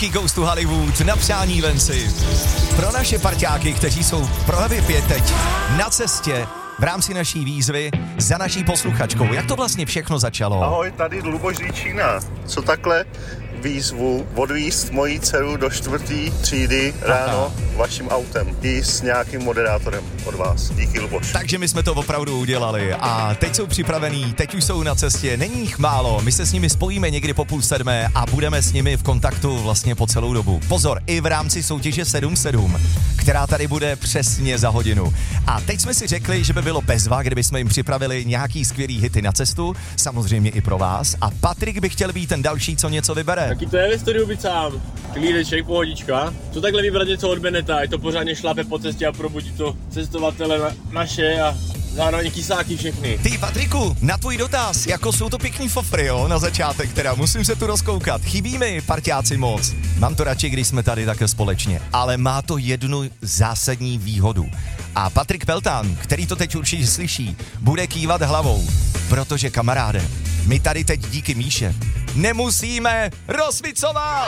díky Ghostu Hollywood na přání Venci. Pro naše parťáky, kteří jsou právě teď na cestě v rámci naší výzvy za naší posluchačkou. Jak to vlastně všechno začalo? Ahoj, tady Luboš Líčína. Co takhle výzvu odvízt moji dceru do 4. třídy ráno vaším autem i s nějakým moderátorem od vás. Díky, Luboš. Takže my jsme to opravdu udělali a teď jsou připravení, teď už jsou na cestě, není jich málo, my se s nimi spojíme někdy po 6:30 a budeme s nimi v kontaktu vlastně po celou dobu. Pozor, i v rámci soutěže 7/7, která tady bude přesně za hodinu. A teď jsme si řekli, že by bylo bezva, kdyby jsme jim připravili nějaký skvělý hity na cestu, samozřejmě i pro vás. A Patrik by chtěl být ten další, co něco vybere. Taky to je ve studiu být sám. Klídeček, pohodička. Co takhle vybrat něco od Beneta, je to pořádně šlape po cestě a probudí to cestovatele naše a zároveň kysáky všechny. Ty, Patriku, na tvůj dotaz, jako jsou to pěkný fofry, jo, na začátek teda, musím se tu rozkoukat. Chybí mi, parťáci, moc. Mám to radši, když jsme tady také společně, ale má to jednu zásadní výhodu. A Patrik Peltán, který to teď určitě slyší, bude kývat hlavou, protože kamaráde, my tady teď díky Míše nemusíme rozsvicovat!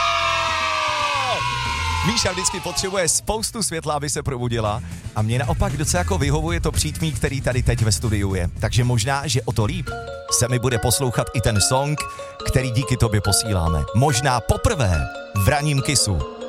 Míša vždycky potřebuje spoustu světla, aby se probudila a mě naopak docela jako vyhovuje to přítmí, který tady teď ve studiu je. Takže možná, že o to líp se mi bude poslouchat i ten song, který díky tobě posíláme. Možná poprvé v ranním Kissu.